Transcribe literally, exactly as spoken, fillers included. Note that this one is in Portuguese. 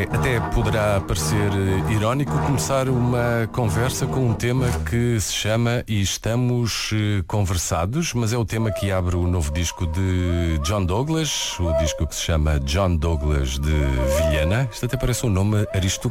Até poderá parecer irónico começar uma conversa com um tema que se chama E Estamos Conversados, mas é o tema que abre o novo disco de John Douglas, o disco que se chama John Douglas de Vilhena. Isto até parece um nome aristocrático.